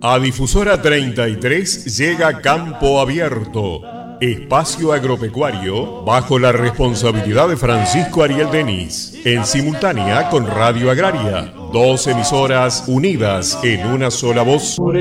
A Difusora 33 llega Campo Abierto, espacio agropecuario bajo la responsabilidad de Francisco Ariel Denis, en simultánea con Radio Agraria, 2 emisoras unidas en una sola voz.